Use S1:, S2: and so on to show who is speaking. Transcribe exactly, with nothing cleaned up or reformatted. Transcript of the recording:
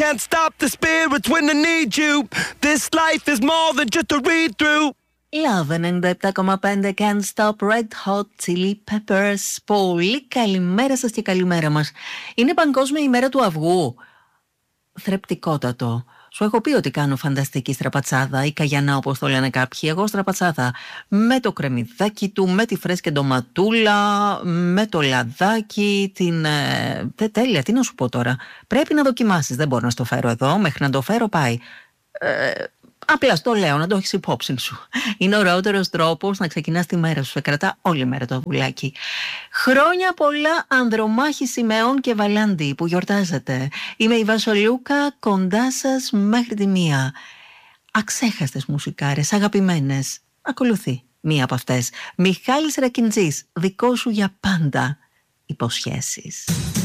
S1: can't stop the spirits when they need you. This life is more than just a read through.
S2: Love ενενήντα επτά κόμμα πέντε Can't Stop, Red Hot Chili Peppers. Πολύ καλημέρα σας και καλημέρα μας. Είναι Παγκόσμια ημέρα του αυγού. Θρεπτικότατο. Σου έχω πει ότι κάνω φανταστική στραπατσάδα ή καγιανά όπως το λένε κάποιοι. Εγώ στραπατσάδα με το κρεμμυδάκι του, με τη φρέσκη ντοματούλα, με το λαδάκι, την... Ε, τέλεια, τι να σου πω τώρα. Πρέπει να δοκιμάσεις, δεν μπορώ να στο φέρω εδώ, μέχρι να το φέρω πάει. Ε, Απλά στο λέω, να το έχεις υπόψη σου. Είναι ωραιότερος τρόπος να ξεκινάς τη μέρα σου. Σε κρατά όλη μέρα το αυγουλάκι. Χρόνια πολλά Ανδρομάχη Σιμεών και Βαλάντη που γιορτάζετε. Είμαι η Βασολούκα, κοντά σας μέχρι τη μία. Αξέχαστες μουσικάρες, αγαπημένες. Ακολουθεί μία από αυτές. Μιχάλης Ρακιντζής, δικό σου για πάντα. Υποσχέσεις.